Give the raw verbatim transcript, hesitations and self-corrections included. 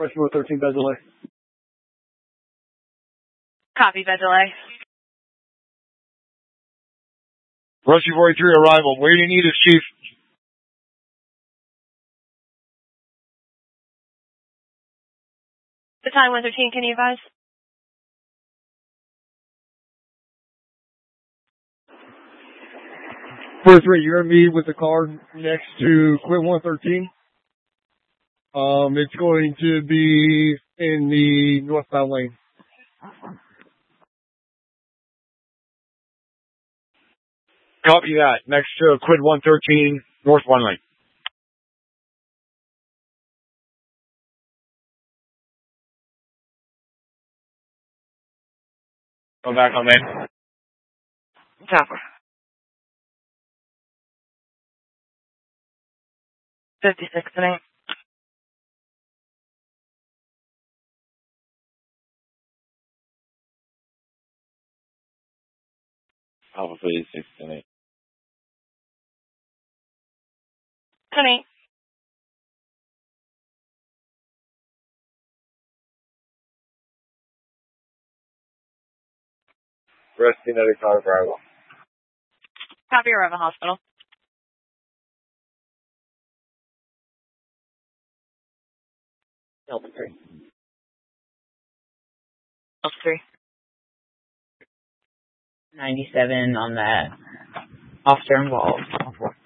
Rushmore thirteen, bed delay. Copy, bed delay. Rushy forty-three, arrival. Where do you need us, Chief? Battalion one thirteen, can you advise? forty-three, you're going to meet with the car next to Quit one thirteen. Um, it's going to be in the northbound lane. Copy that. Next to Quid one thirteen, north one lane. Go back on lane. Chopper. fifty-six tonight. Alpha fifty-six tonight. Tonight. Resting at a car arrival. Copy, arrival hospital. Delta three. Delta three. ninety-seven on that officer involved.